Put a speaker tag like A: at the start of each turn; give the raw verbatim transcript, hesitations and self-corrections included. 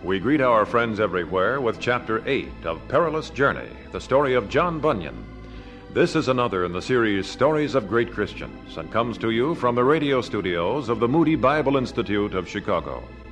A: we greet our friends everywhere with Chapter eight of Perilous Journey, the story of John Bunyan. This is another in the series Stories of Great Christians, and comes to you from the radio studios of the Moody Bible Institute of Chicago.